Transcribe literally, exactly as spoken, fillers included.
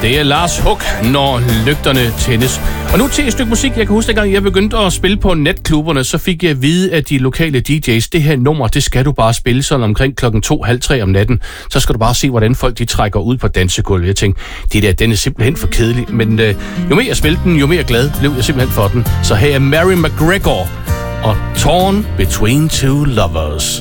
Det er Lars Huck, når lygterne tændes. Og nu til et stykke musik. Jeg kan huske, at gang jeg begyndte at spille på natklubberne, så fik jeg at vide af de lokale D J's, det her nummer, det skal du bare spille sådan omkring klokken to, halv tre om natten. Så skal du bare se, hvordan folk de trækker ud på dansegulvet. Jeg tænkte, det der, den er simpelthen for kedelig. Men øh, jo mere jeg spillede den, jo mere glad blev jeg simpelthen for den. Så her er Mary McGregor og Torn Between Two Lovers.